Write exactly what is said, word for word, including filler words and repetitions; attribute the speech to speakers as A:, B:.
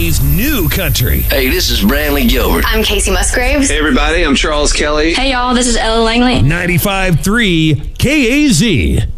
A: Today's new country.
B: Hey, this is Brantley Gilbert.
C: I'm Casey Musgraves.
D: Hey, everybody, I'm Charles Kelly.
E: Hey, y'all, this is Ella Langley.
A: ninety-five point three K A Z.